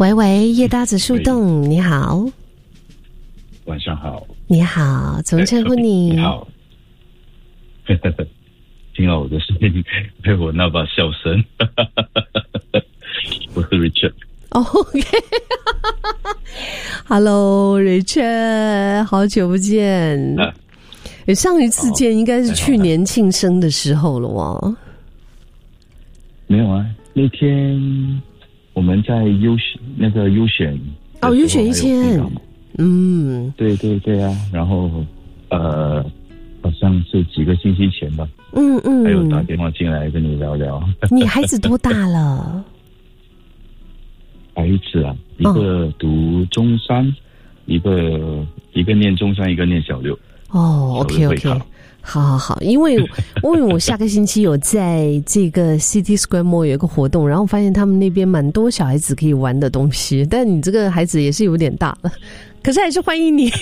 喂喂，叶搭子树洞，你好。 晚上好。 你好，怎么称呼你？ 你好。听到我的声音，被我那把笑声。我是 Richard。OK。Hello Richard， 好久不见。上一次见应该是去年庆生的时候了哦。 没有啊，那天我们在优选哦，优选1000。 对对对啊，然后好像是几个星期前吧。还有打电话进来跟你聊聊。 你孩子多大了？ 孩子啊，一个读中3，一个念中3，一个念小6。 哦 ，OK， 好，因为我下个星期有在这个 City Square Mall 有一个活动，然后发现他们那边蛮多小孩子可以玩的东西，但你这个孩子也是有点大了，可是还是欢迎你。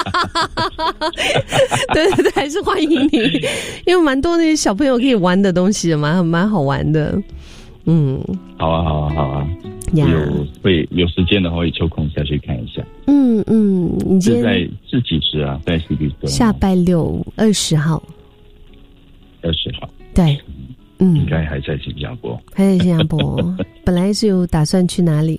对，还是欢迎你，因为蛮多那些小朋友可以玩的东西，蛮好玩的。 好啊。有时间的话，会抽空下去看一下。 你今天是几时啊？在 City Square 下拜6 20号。 20号。 对。 应该还在新加坡。 还在新加坡。本来是有打算去哪里？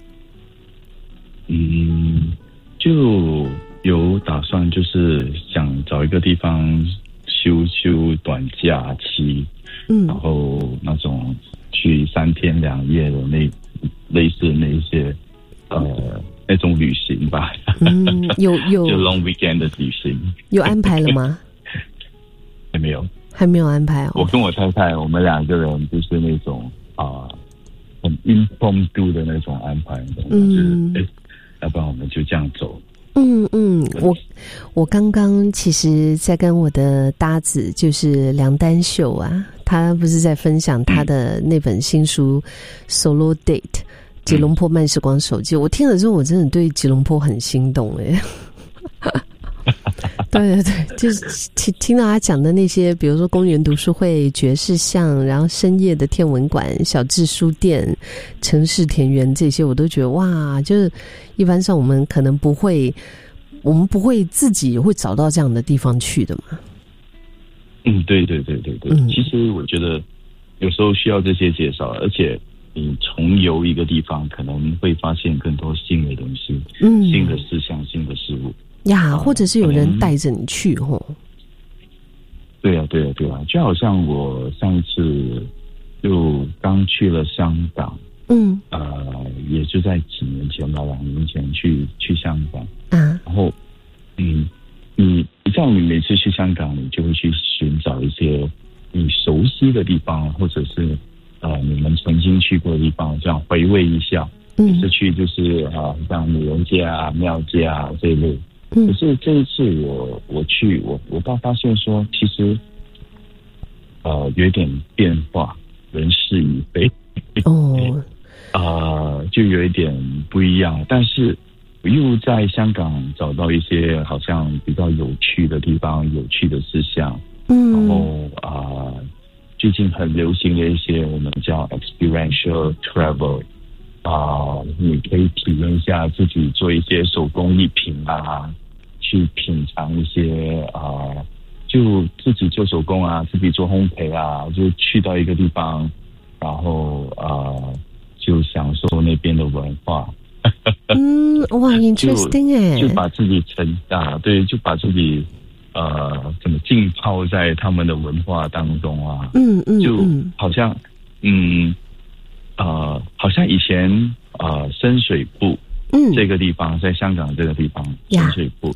就有打算，就是想找一个地方休短假期，然后那种去3天2夜的类似那一些那种旅行吧。有就 long weekend 的旅行。有安排了吗？ 还没有安排哦。 我跟我太太，我们2个人就是那种很 impromptu 的那种安排，就是要不然我们就这样走。我刚刚其实在跟我的搭子就是梁丹秀啊，他不是在分享他的那本新书 Solo Date 吉隆坡慢时光手记，我听了之后我真的对吉隆坡很心动耶。对，就是听到他讲的那些，比如说公园读书会、爵士巷，然后深夜的天文馆、小智书店、城市田园这些，我都觉得哇，就是一般上我们可能不会自己会找到这样的地方去的嘛。 对。其实我觉得有时候需要这些介绍，而且你重游一个地方，可能会发现更多新的东西，新的事项、新的事物。 或者是有人带着你去吼。 对啊，就好像我上一次就刚去了香港，也就在几年前吧，2年前去香港，然后你知道，你每次去香港，你就会去寻找一些你熟悉的地方，或者是你们曾经去过的地方，这样回味一下。这去就是像女人街啊、庙街啊这一类。可是这一次我去，我倒发现说，其实有一点变化，人事已非。就有一点不一样，但是又在香港找到一些好像比较有趣的地方、有趣的事项。然后最近很流行的一些我们叫 experiential travel。你可以体验一下自己做一些手工艺品啊，去品尝一些就自己做手工啊，自己做烘焙啊，就去到一个地方，然后就享受那边的文化。 哇 ，interesting 哎， 就把自己对，就把自己怎么浸泡在他们的文化当中啊。就好像好像以前深水埗这个地方，在香港这个地方，深水埗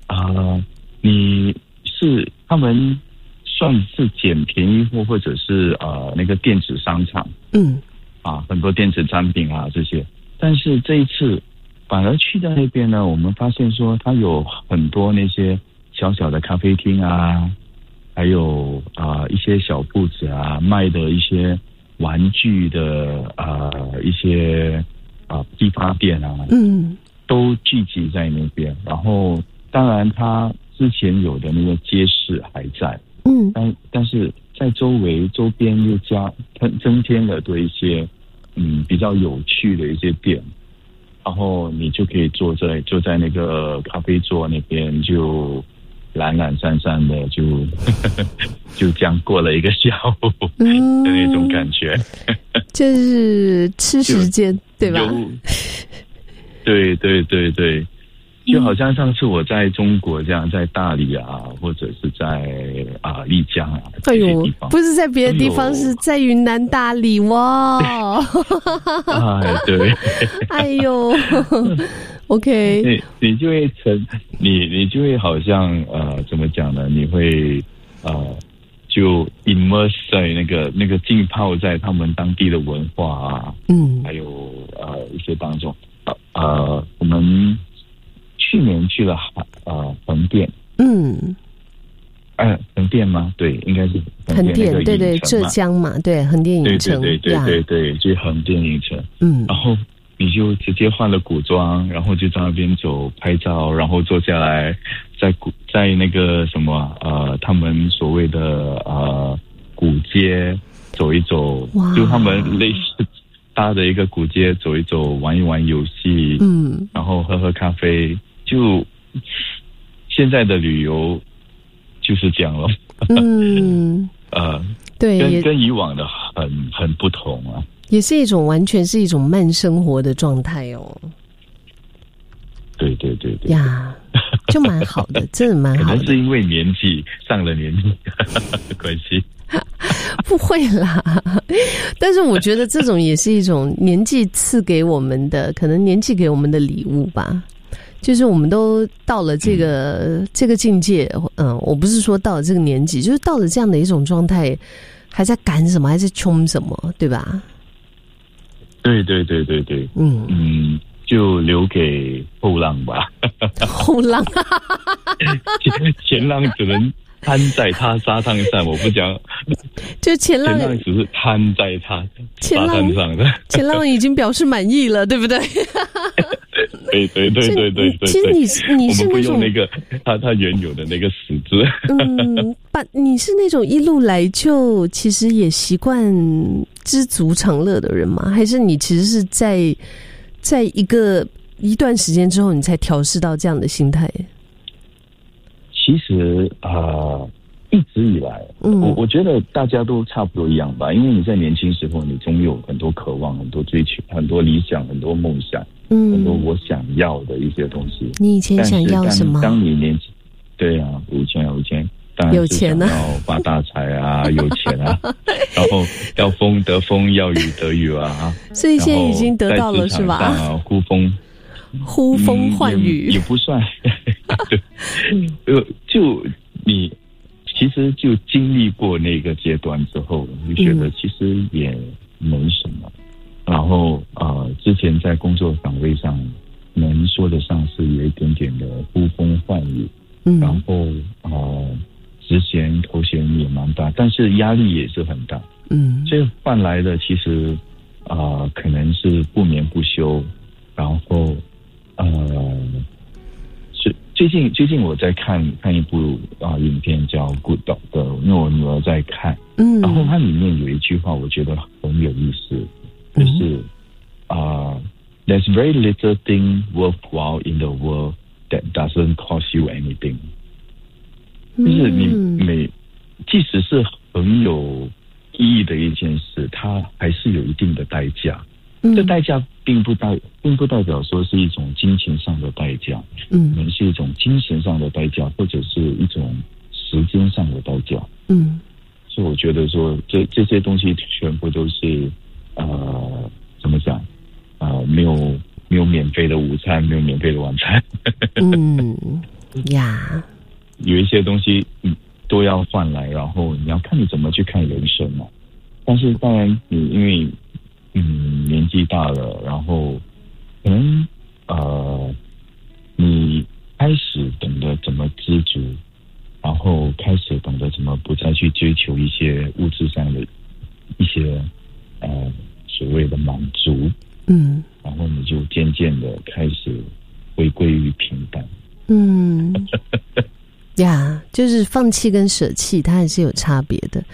他们算是捡便宜货，或者是那个电子商场，很多电子产品啊这些。但是这一次反而去到那边呢，我们发现说它有很多那些小小的咖啡厅啊，还有一些小铺子啊，卖的一些玩具的一些批发店啊，都聚集在那边。然后当然它之前有的那个街市还在，但是在周边又增添了对一些比较有趣的一些店。 然后你就可以坐在那个咖啡座那边，就懒懒散散的就这样过了一个下午的那种感觉， 就是吃时间对吧？ 对对对对，就好像上次我在中国这样，在大理啊，或者是在丽江啊这些地方， 不是在别的地方，是在云南大理哇！ 哎，对， 哎呦，OK， 你就会你就会好像怎么讲呢？你会就 immerse 在那个浸泡在他们当地的文化啊，还有一些当中，我们去年去了横店，横店吗？对，应该是横店，对对，浙江嘛，对，横店影城， 对，就横店影城，然后你就直接换了古装，然后就在那边走拍照，然后坐下来在那个什么他们所谓的古街走一走，就他们类似搭的一个古街走一走，玩一玩游戏，然后喝咖啡，就现在的旅游就是这样了，对，跟以往的很不同啊， 也是一种完全是一种慢生活的状态哦。 对呀，就蛮好的，真的蛮好的。 可能是因为上了年纪的关系。 不会啦，但是我觉得这种也是一种年纪赐给我们的，可能年纪给我们的礼物吧。就是我们都到了这个境界，我不是说到了这个年纪，就是到了这样的一种状态，还在赶什么，还在冲什么，对吧？ 对，就留给后浪吧。 后浪， 前浪只能瘫在他沙滩上，我不讲。 就前浪只是瘫在他沙滩上的， 前浪已经表示满意了，对不对？ 对。 其实你是那种，我们不用那个他原有的那个死字。 你是那种一路来就其实也习惯知足常乐的人吗？还是你其实是在一段时间之后，你才调试到这样的心态？ 其实一直以来，我觉得大家都差不多一样吧。因为你在年轻时候，你总有很多渴望、很多追求、很多理想、很多梦想，很多我想要的一些东西。 你以前想要什么？ 当你年纪，对啊，有钱，当然是想要发大财啊，有钱啊，然后要风得风，要雨得雨啊。 所以现在已经得到了是吧？呼风唤雨也不算，就你其实就经历过那个阶段之后，你就觉得其实也没什么。然后之前在工作岗位上，能说得上是有一点点的呼风唤雨，然后职衔头衔也蛮大，但是压力也是很大。所以换来的其实可能是不眠不休，然后是最近我在看一部影片叫《Good Doctor》，因为我女儿在看，然后它里面有一句话我觉得很有意思，就是There's very little thing worthwhile in the world that doesn't cost you anything。就是你即使是很有意义的一件事，它还是有一定的代价。这代价并不代表说是一种金钱上的代价，可能是一种精神上的代价，或者是一种时间上的代价。所以我觉得说这些东西全部都是怎么讲？没有免费的午餐，没有免费的晚餐。有一些东西都要换来，然后你要看你怎么去看人生嘛。但是当然你因为年纪大了，然后可能你开始懂得怎么知足，然后开始懂得怎么不再去追求一些物质上的一些所谓的满足，然后你就渐渐的开始回归于平淡。就是放弃跟舍弃它还是有差别的。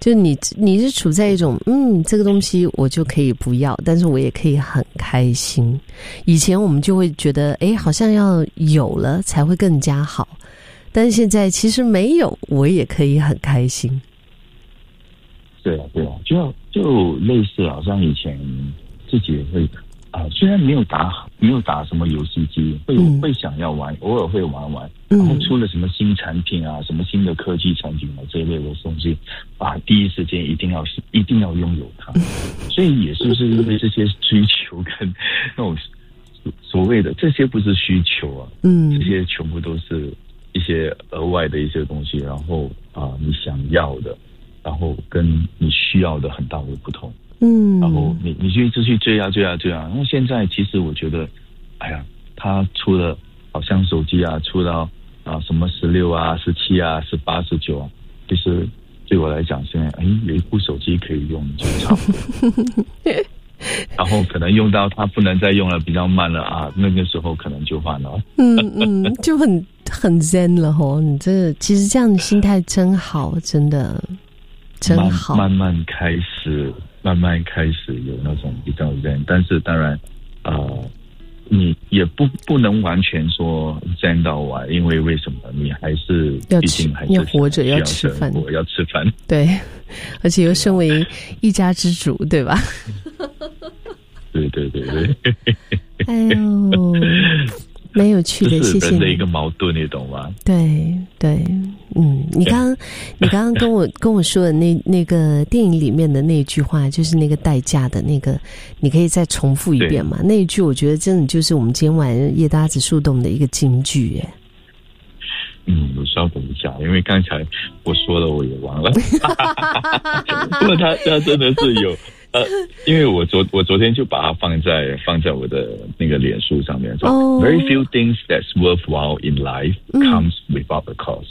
就你是处在一种这个东西我就可以不要，但是我也可以很开心。以前我们就会觉得好像要有了才会更加好，但是现在其实没有我也可以很开心。 对啊，就类似好像以前自己也会虽然没有打什么游戏机，会想要玩，偶尔会玩，然后出了什么新产品啊，什么新的科技产品啊这一类的东西第一时间一定要拥有它。所以也是因为这些追求跟那种所谓的这些不是需求啊，这些全部都是一些额外的一些东西，然后你想要的，然后跟你需要的很大的不同。然后你就一直去追啊。那现在其实我觉得，他出了好像手机出到什么16啊、17啊、18、19啊，其实对我来讲，现在有一部手机可以用就差不多。然后可能用到它不能再用了，比较慢了那个时候可能就换了。 就很 zen 了吼。你这其实这样的心态真好，真的真好。 慢慢开始有那种比较 zen， 但是当然你也不能完全说 zen 到完，因为什么？你还是毕竟还是要活着，要吃饭，对，而且又身为一家之主，对吧？ 对。 哎呦，蛮有趣的，谢谢你。 这是人的一个矛盾，你懂吗？ 对，你刚刚跟我说的那个电影里面的那句话，就是那个代价的那个，你可以再重复一遍嘛？那一句我觉得真的就是我们今天晚上夜搭子树洞的一个金句耶。 我稍等一下，因为刚才我说了我也忘了。不过他真的是有。因为我昨天就把它放在我的那个脸书上面说，Very few things that's worthwhile in life comes without a cost.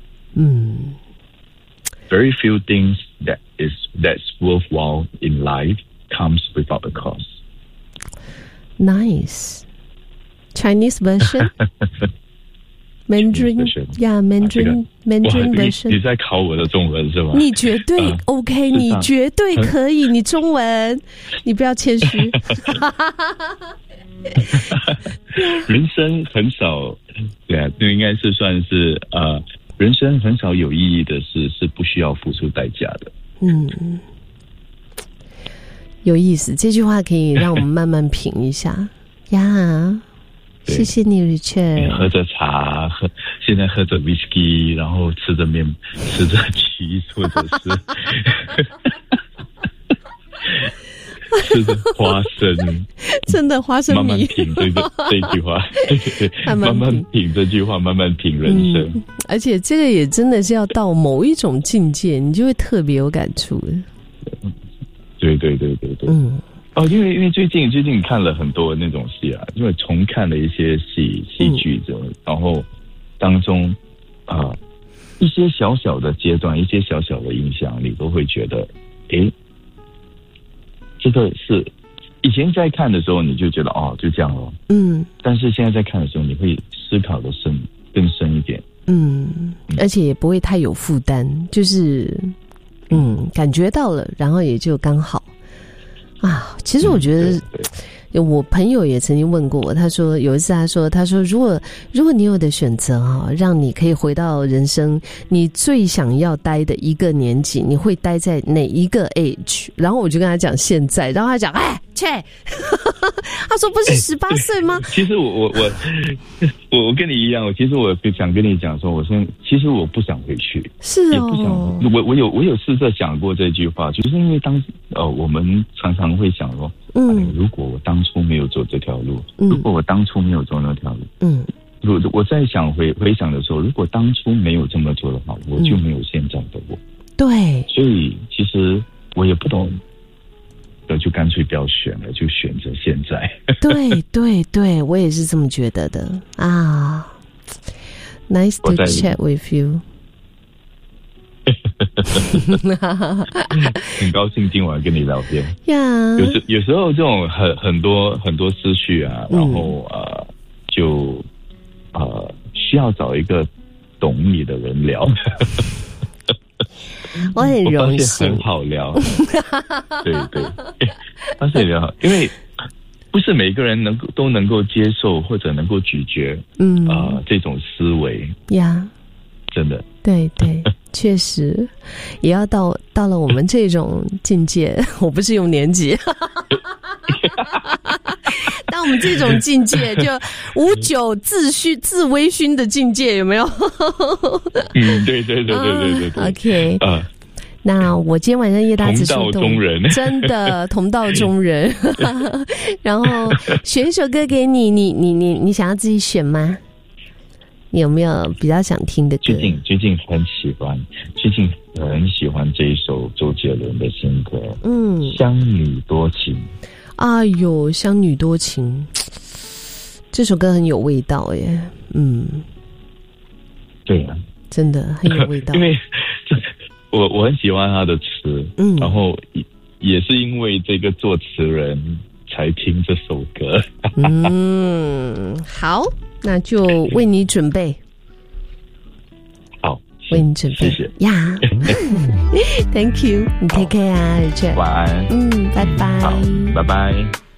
Very few things that's worthwhile in life comes without a cost. Nice. Chinese version. Mandarin, Mandarin version. 你在考我的中文是吗？ 你绝对 OK， 你绝对可以，你中文，你不要谦虚。 人生很少，对啊，这应该是算是人生很少有意义的事是不需要付出代价的。 有意思，这句话可以让我们慢慢品一下呀。谢谢你 Richard。 喝着茶，现在喝着 whisky， 然后吃着面，吃着 cheese， 或者是吃着花生， 真的花生米， 慢慢品这句话，对，慢慢品这句话，慢慢品人生。 而且这个也真的是要到某一种境界，你就会特别有感触的。 对。因为最近看了很多那种戏啊，因为重看了一些戏剧然后当中一些小小的阶段，一些小小的影响，你都会觉得，这个是以前在看的时候你就觉得就这样了，但是现在在看的时候，你会思考的更深一点， 而且也不会太有负担，就是感觉到了，然后也就刚好。其实我觉得，我朋友也曾经问过我，他说有一次他说如果你有的选择让你可以回到人生你最想要待的一个年纪，你会待在哪一个 age？ 然后我就跟他讲现在，然后他讲切，他说不是18岁吗？ 其实我跟你一样，其实我想跟你讲说，其实我不想回去，也不想，我有试着想过这句话，就是因为我们常常会想说，如果我当初没有走这条路，如果我当初没有走那条路，我在想回想的时候，如果当初没有这么做的话，我就没有现在的我。 对， 所以其实我也不懂。就干脆不要选了，就选择现在。 对，我也是这么觉得的啊。Nice to chat with you。 很高兴今晚跟你聊天。有时候这种很多思绪啊，然后就需要找一个懂你的人聊。 我很荣幸， 很好聊。对对，发现聊，因为不是每个人都能够接受或者能够咀嚼，这种思维呀， 真的， 对对，确实也要到了我们这种境界，我不是用年纪。到我们这种境界，就无酒自微醺的境界，有没有？ 对对对对对对。 OK，那我今天晚上叶大子说同道中人， 真的同道中人。然后选一首歌给你，你想要自己选吗？你有没有比较想听的歌？ 最近很喜欢这一首周杰伦的新歌，乡女多情。 哎呦，乡女多情，这首歌很有味道耶。 对啊， 真的很有味道。 因为我很喜欢他的词，然后也是因为这个作词人才听这首歌。 好，那就为你准备。 好， 为你准备， 谢谢呀。Thank you， 你 take care 啊，Richard。 晚安。 拜拜。 好，拜拜。